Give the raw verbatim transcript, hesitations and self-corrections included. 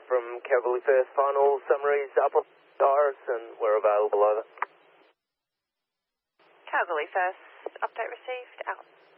from Calgary First. Final summaries up on Iris and we're available over. Calgary First, update received, out.